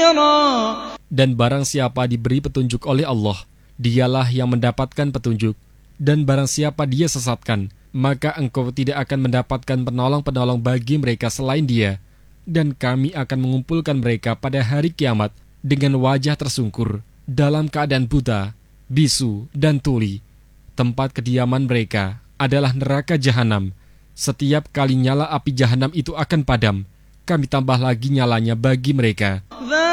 نذيرا. Dan barang siapa diberi petunjuk oleh Allah, dialah yang mendapatkan petunjuk. Dan barang siapa dia sesatkan, maka engkau tidak akan mendapatkan penolong-penolong bagi mereka selain dia. Dan kami akan mengumpulkan mereka pada hari kiamat dengan wajah tersungkur, dalam keadaan buta, bisu, dan tuli. Tempat kediaman mereka adalah neraka jahanam. Setiap kali nyala api jahanam itu akan padam, kami tambah lagi nyalanya bagi mereka.